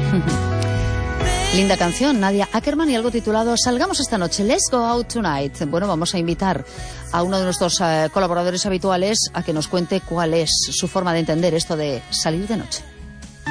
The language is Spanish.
Linda canción, Nadia Ackerman, y algo titulado Salgamos esta noche, Let's Go Out Tonight. Bueno, vamos a invitar a uno de nuestros colaboradores habituales a que nos cuente cuál es su forma de entender esto de salir de noche.